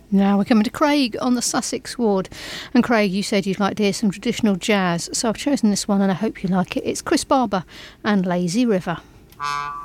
Now we're coming to Craig on the Sussex ward. And Craig, you said you'd like to hear some traditional jazz, so I've chosen this one and I hope you like it. It's Chris Barber and Lazy River.